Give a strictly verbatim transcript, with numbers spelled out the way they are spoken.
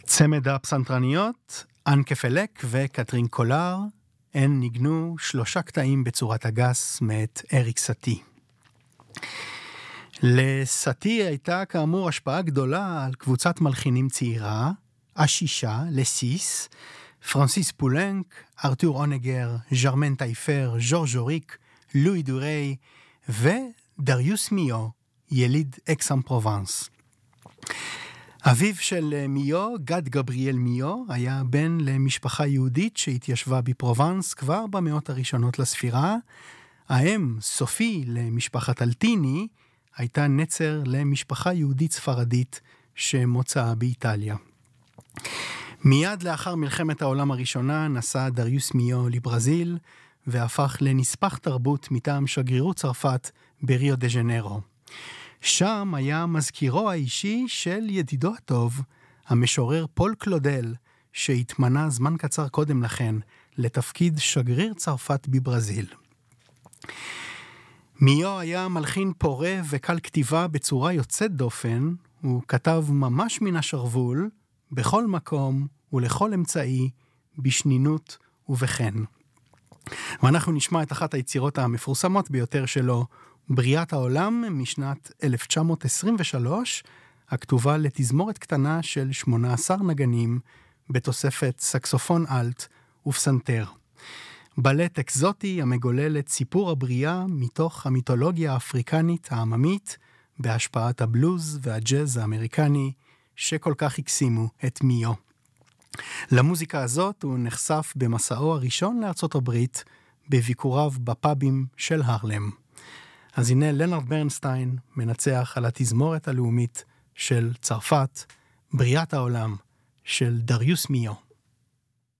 צמד הפסנתרניות, אנקה פלק וקטרין קולר, הן ניגנו שלושה קטעים בצורת הגס מאת אריק סאטי. לסאטי הייתה כאמור השפעה גדולה על קבוצת מלחינים צעירה, השישה, לסיס, פרנסיס פולנק, ארתור אונגר, ז'רמן טייפר, ז'ורג' אוריק, לואי דוריי ודריוס מיו, יליד אקסם פרובנס. אביו של מיו, גד גבריאל מיו, היה בן למשפחה יהודית שהתיישבה בפרובנס כבר במאות הראשונות לספירה. האם, סופי, למשפחת אלטיני, הייתה נצר למשפחה יהודית ספרדית שמוצאה באיטליה. מיד לאחר מלחמת העולם הראשונה נסע דריוס מיו לברזיל, והפך לנספח תרבות מטעם שגרירות צרפת בריו דה ז'נרו. שם היה מזכירו האישי של ידידו הטוב, המשורר פול קלודל, שהתמנה זמן קצר קודם לכן לתפקיד שגריר צרפת בברזיל. מיו היה מלחין פורה וקל כתיבה בצורה יוצאת דופן, הוא כתב ממש מן השרוול, בכל מקום ולכל אמצעי, בשנינות ובחן. ואנחנו נשמע את אחת היצירות המפורסמות ביותר שלו, בריאת העולם משנת אלף תשע מאות עשרים ושלוש, הכתובה לתזמורת קטנה של שמונה עשר נגנים, בתוספת סקסופון אלט ופסנתר. בלט אקזוטי המגולל את סיפור הבריאה מתוך המיתולוגיה האפריקנית העממית, בהשפעת הבלוז והג'אז האמריקני, שכל כך הקסימו את מיו. למוזיקה הזאת הוא נחשף במסעו הראשון לארצות הברית, בביקוריו בפאבים של הרלם. אז הנה לנארד ברנסטיין מנצח על התזמורת הלאומית של צרפת, בריאת העולם של דריוס מיו.